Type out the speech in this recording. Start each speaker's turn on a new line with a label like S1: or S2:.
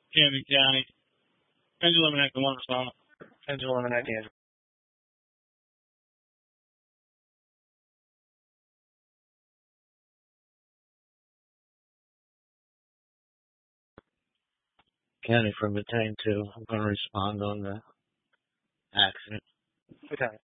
S1: Camden County. Pendulum eliminate the one spot.
S2: Pendulum eliminate the
S3: County from Battalion 2. I'm going to respond on the accident.
S2: Okay.